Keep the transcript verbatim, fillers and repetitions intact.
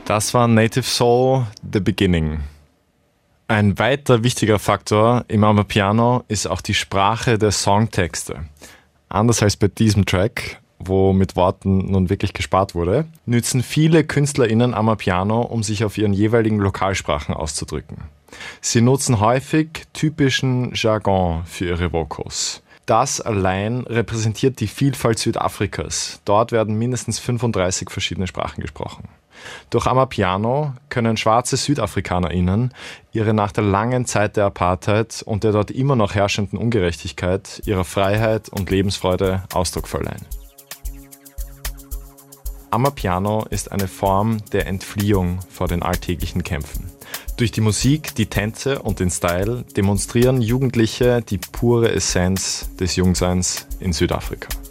Das war Native Soul, The Beginning. Ein weiter wichtiger Faktor im Amapiano ist auch die Sprache der Songtexte. Anders als bei diesem Track, wo mit Worten nun wirklich gespart wurde, nützen viele KünstlerInnen Amapiano, um sich auf ihren jeweiligen Lokalsprachen auszudrücken. Sie nutzen häufig typischen Jargon für ihre Vocals. Das allein repräsentiert die Vielfalt Südafrikas. Dort werden mindestens fünfunddreißig verschiedene Sprachen gesprochen. Durch Amapiano können schwarze SüdafrikanerInnen ihre nach der langen Zeit der Apartheid und der dort immer noch herrschenden Ungerechtigkeit, ihrer Freiheit und Lebensfreude Ausdruck verleihen. Amapiano ist eine Form der Entfliehung vor den alltäglichen Kämpfen. Durch die Musik, die Tänze und den Style demonstrieren Jugendliche die pure Essenz des Jungseins in Südafrika.